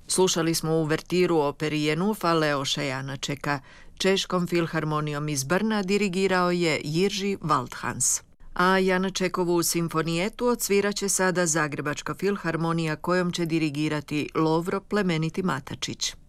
Slušali smo uvertiru operi Jenufa Leoša Janačeka. Češkom filharmonijom iz Brna dirigirao je Jiří Waldhans. A Janačekovu simfonijetu odsvirat će sada Zagrebačka filharmonija kojom će dirigirati Lovro Plemeniti Matačić.